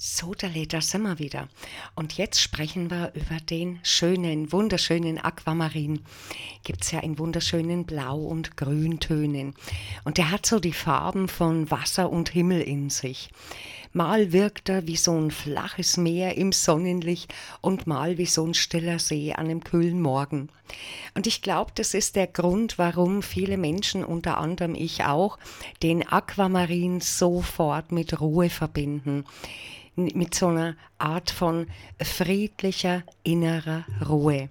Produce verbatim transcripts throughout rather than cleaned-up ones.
So, Dali, da sind wir wieder. Und jetzt sprechen wir über den schönen, wunderschönen Aquamarin. Gibt es ja in wunderschönen Blau- und Grüntönen. Und der hat so die Farben von Wasser und Himmel in sich. Mal wirkt er wie so ein flaches Meer im Sonnenlicht und mal wie so ein stiller See an einem kühlen Morgen. Und ich glaube, das ist der Grund, warum viele Menschen, unter anderem ich auch, den Aquamarin sofort mit Ruhe verbinden. Mit so einer Art von friedlicher innerer Ruhe.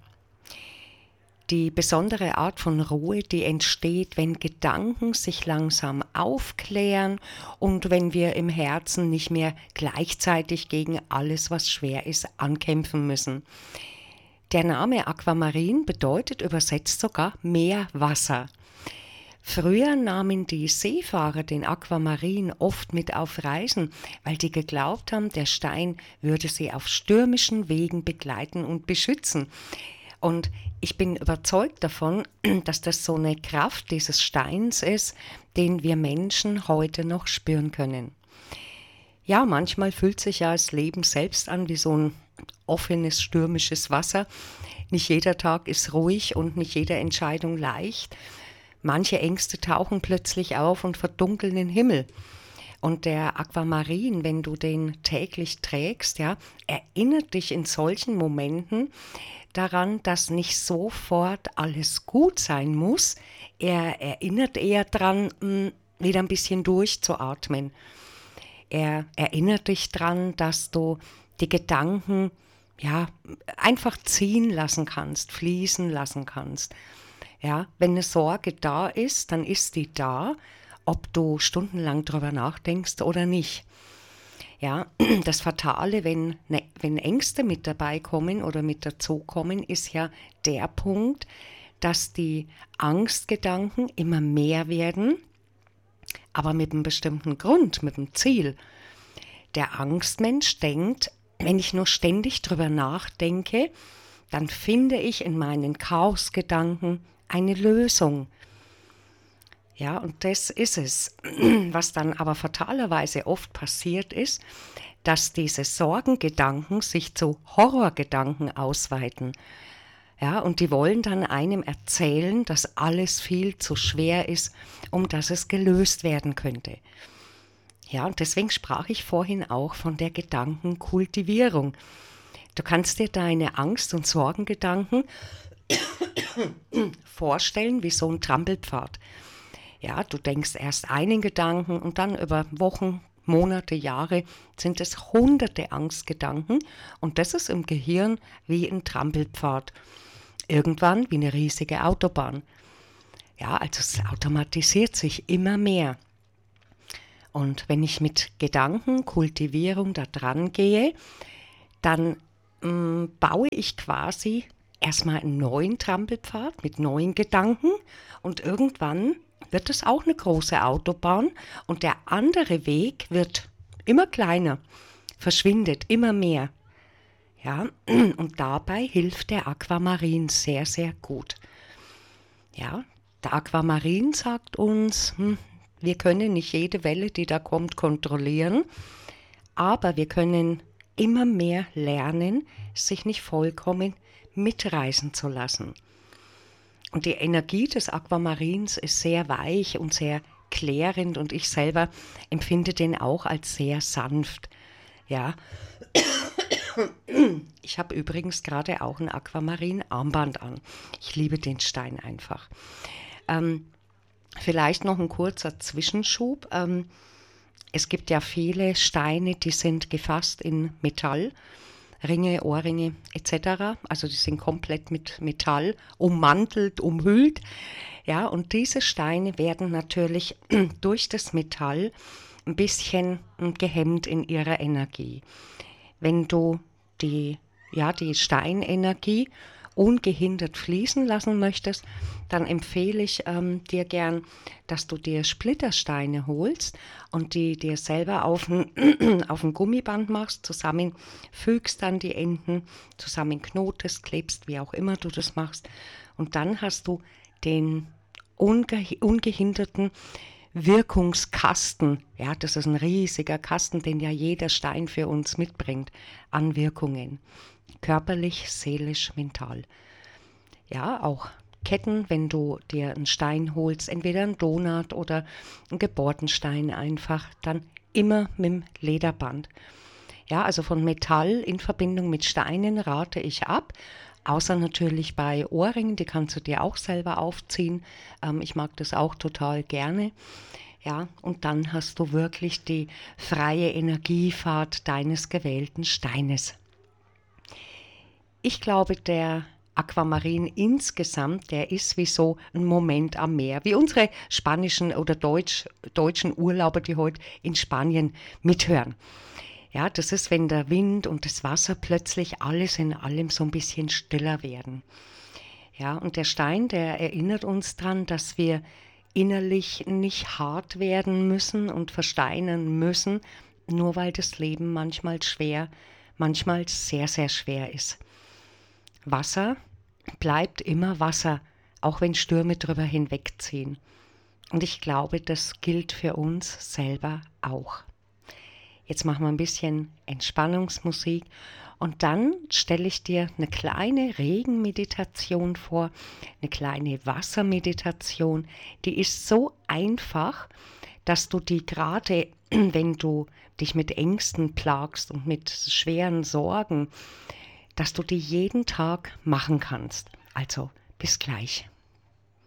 Die besondere Art von Ruhe, die entsteht, wenn Gedanken sich langsam aufklären und wenn wir im Herzen nicht mehr gleichzeitig gegen alles, was schwer ist, ankämpfen müssen. Der Name Aquamarin bedeutet übersetzt sogar Meerwasser. Früher nahmen die Seefahrer den Aquamarin oft mit auf Reisen, weil die geglaubt haben, der Stein würde sie auf stürmischen Wegen begleiten und beschützen. Und ich bin überzeugt davon, dass das so eine Kraft dieses Steins ist, den wir Menschen heute noch spüren können. Ja, manchmal fühlt sich ja das Leben selbst an wie so ein offenes, stürmisches Wasser. Nicht jeder Tag ist ruhig und nicht jede Entscheidung leicht. Manche Ängste tauchen plötzlich auf und verdunkeln den Himmel. Und der Aquamarin, wenn du den täglich trägst, ja, erinnert dich in solchen Momenten daran, dass nicht sofort alles gut sein muss. Er erinnert eher daran, wieder ein bisschen durchzuatmen. Er erinnert dich daran, dass du die Gedanken ja, einfach ziehen lassen kannst, fließen lassen kannst. Ja, wenn eine Sorge da ist, dann ist die da, ob du stundenlang drüber nachdenkst oder nicht. Ja, das Fatale, wenn, ne, wenn Ängste mit dabei kommen oder mit dazukommen, ist ja der Punkt, dass die Angstgedanken immer mehr werden, aber mit einem bestimmten Grund, mit einem Ziel. Der Angstmensch denkt, wenn ich nur ständig drüber nachdenke, dann finde ich in meinen Chaosgedanken eine Lösung. Ja, und das ist es. Was dann aber fatalerweise oft passiert ist, dass diese Sorgengedanken sich zu Horrorgedanken ausweiten. Ja, und die wollen dann einem erzählen, dass alles viel zu schwer ist, um dass es gelöst werden könnte. Ja, und deswegen sprach ich vorhin auch von der Gedankenkultivierung. Du kannst dir deine Angst- und Sorgengedanken vorstellen wie so ein Trampelpfad. Ja, du denkst erst einen Gedanken und dann über Wochen, Monate, Jahre sind es hunderte Angstgedanken und das ist im Gehirn wie ein Trampelpfad. Irgendwann wie eine riesige Autobahn. Ja, also es automatisiert sich immer mehr. Und wenn ich mit Gedankenkultivierung da dran gehe, dann mh, baue ich quasi erstmal einen neuen Trampelpfad mit neuen Gedanken und irgendwann wird es auch eine große Autobahn und der andere Weg wird immer kleiner, verschwindet immer mehr. Ja, und dabei hilft der Aquamarin sehr, sehr gut. Ja, der Aquamarin sagt uns, hm, wir können nicht jede Welle, die da kommt, kontrollieren, aber wir können immer mehr lernen, sich nicht vollkommen mitreißen zu lassen. Und die Energie des Aquamarins ist sehr weich und sehr klärend und ich selber empfinde den auch als sehr sanft. Ja, ich habe übrigens gerade auch ein Aquamarin-Armband an. Ich liebe den Stein einfach. Ähm, vielleicht noch ein kurzer Zwischenschub. Ähm, es gibt ja viele Steine, die sind gefasst in Metall. Ringe, Ohrringe et cetera. Also die sind komplett mit Metall ummantelt, umhüllt. Ja, und diese Steine werden natürlich durch das Metall ein bisschen gehemmt in ihrer Energie. Wenn du die, ja, die Steinenergie ungehindert fließen lassen möchtest, dann empfehle ich ähm, dir gern, dass du dir Splittersteine holst und die dir selber auf ein, auf ein Gummiband machst, zusammenfügst dann die Enden, zusammenknotest, klebst, wie auch immer du das machst. Und dann hast du den unge- ungehinderten Wirkungskasten. Ja, das ist ein riesiger Kasten, den ja jeder Stein für uns mitbringt an Wirkungen. Körperlich, seelisch, mental. Ja, auch Ketten, wenn du dir einen Stein holst, entweder einen Donut oder einen gebohrten Stein einfach, dann immer mit dem Lederband. Ja, also von Metall in Verbindung mit Steinen rate ich ab. Außer natürlich bei Ohrringen, die kannst du dir auch selber aufziehen. Ähm, ich mag das auch total gerne. Ja, und dann hast du wirklich die freie Energiefahrt deines gewählten Steines. Ich glaube, der Aquamarin insgesamt, der ist wie so ein Moment am Meer, wie unsere spanischen oder Deutsch, deutschen Urlauber, die heute in Spanien mithören. Ja, das ist, wenn der Wind und das Wasser plötzlich alles in allem so ein bisschen stiller werden. Ja, und der Stein, der erinnert uns daran, dass wir innerlich nicht hart werden müssen und versteinern müssen, nur weil das Leben manchmal schwer, manchmal sehr, sehr schwer ist. Wasser bleibt immer Wasser, auch wenn Stürme drüber hinwegziehen. Und ich glaube, das gilt für uns selber auch. Jetzt machen wir ein bisschen Entspannungsmusik und dann stelle ich dir eine kleine Regenmeditation vor, eine kleine Wassermeditation. Die ist so einfach, dass du die gerade, wenn du dich mit Ängsten plagst und mit schweren Sorgen, dass du die jeden Tag machen kannst. Also bis gleich.